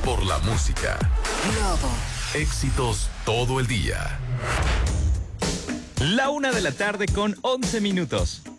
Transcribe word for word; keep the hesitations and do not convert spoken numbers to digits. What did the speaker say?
por la música. Globo. Éxitos todo el día. La una de la tarde con once minutos.